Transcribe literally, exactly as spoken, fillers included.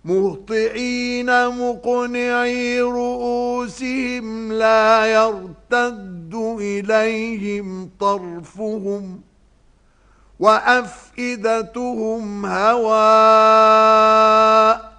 مهطعين مقنعي رؤوسهم لا يرتد إليهم طرفهم وأفئدتهم هواء